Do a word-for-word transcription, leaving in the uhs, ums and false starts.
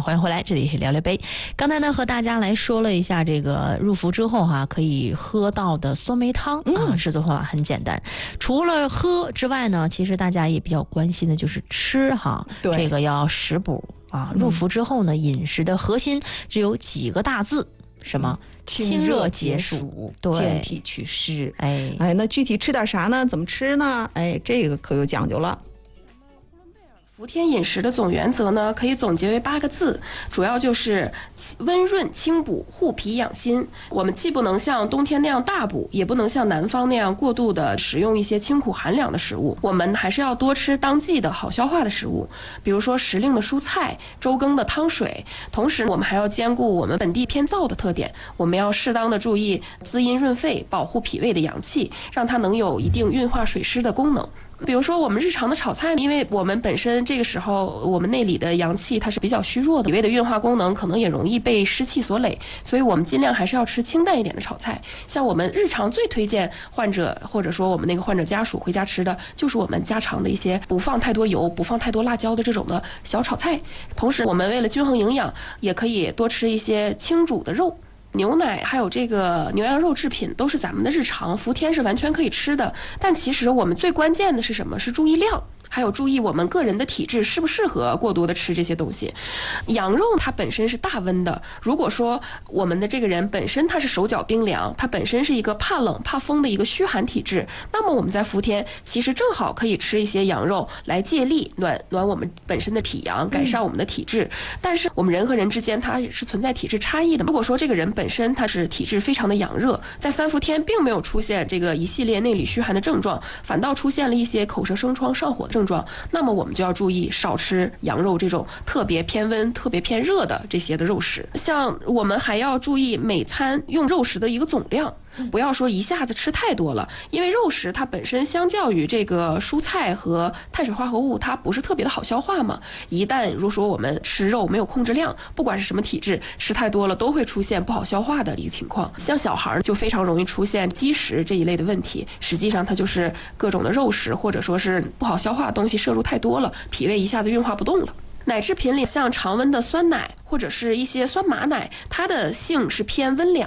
欢迎回来，这里是聊聊杯。刚才呢和大家来说了一下这个入伏之后哈、啊、可以喝到的酸梅汤啊，制作方法很简单。除了喝之外呢，其实大家也比较关心的就是吃哈，这个要食补啊。入伏之后呢，饮食的核心只有几个大字，什么？清热解暑， 健脾祛湿。 哎哎，那具体吃点啥呢？怎么吃呢？哎，这个可有讲究了。 伏天饮食的总原则呢，可以总结为八个字，主要就是温润清补、护脾养心。我们既不能像冬天那样大补，也不能像南方那样过度的食用一些清苦寒凉的食物，我们还是要多吃当季的好消化的食物，比如说时令的蔬菜、周更的汤水。同时我们还要兼顾我们本地偏燥的特点，我们要适当的注意滋阴润肺，保护脾胃的阳气，让它能有一定运化水湿的功能。比如说我们日常的炒菜，因为我们本身这个时候我们内里的阳气它是比较虚弱的，脾胃的运化功能可能也容易被湿气所累，所以我们尽量还是要吃清淡一点的炒菜。像我们日常最推荐患者或者说我们那个患者家属回家吃的，就是我们家常的一些不放太多油、不放太多辣椒的这种的小炒菜。同时我们为了均衡营养，也可以多吃一些清煮的肉。牛奶还有这个牛羊肉制品都是咱们的日常，伏天是完全可以吃的。但其实我们最关键的是什么？是注意量，还有注意我们个人的体质适不适合过多的吃这些东西。羊肉它本身是大温的，如果说我们的这个人本身他是手脚冰凉，他本身是一个怕冷怕风的一个虚寒体质，那么我们在伏天其实正好可以吃一些羊肉来借力暖暖我们本身的脾阳，改善我们的体质。嗯、但是我们人和人之间它是存在体质差异的，如果说这个人本身他是体质非常的阳热，在三伏天并没有出现这个一系列内里虚寒的症状，反倒出现了一些口舌生疮上火的症状，那么我们就要注意少吃羊肉这种特别偏温特别偏热的这些的肉食。像我们还要注意每餐用肉食的一个总量，不要说一下子吃太多了，因为肉食它本身相较于这个蔬菜和碳水化合物它不是特别的好消化嘛，一旦如果说我们吃肉没有控制量，不管是什么体质，吃太多了都会出现不好消化的一个情况。像小孩就非常容易出现积食这一类的问题，实际上它就是各种的肉食或者说是不好消化的东西摄入太多了，脾胃一下子运化不动了。奶制品里像常温的酸奶或者是一些酸马奶，它的性是偏温凉